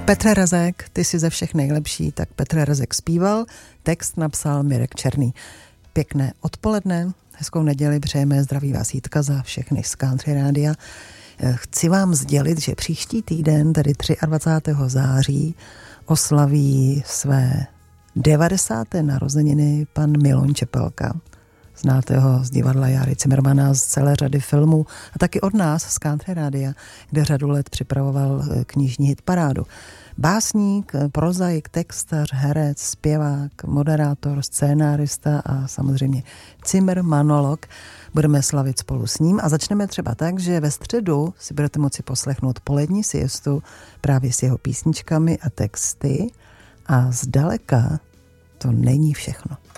Petr Rezek, ty jsi ze všech nejlepší, tak Petr Rezek zpíval, text napsal Mirek Černý. Pěkné odpoledne, hezkou neděli, přejeme, zdraví vás Jitka za všechny z Country Rádia. Chci vám sdělit, že příští týden, tedy 23. září, oslaví své 90. narozeniny pan Milon Čepelka. Znáte ho z divadla Járy Cimrmana, z celé řady filmů a taky od nás z Country Rádia, kde řadu let připravoval knižní hitparádu. Básník, prozaik, textař, herec, zpěvák, moderátor, scénárista a samozřejmě cimrmanolog. Budeme slavit spolu s ním a začneme třeba tak, že ve středu si budete moci poslechnout polední siestu právě s jeho písničkami a texty a zdaleka to není všechno.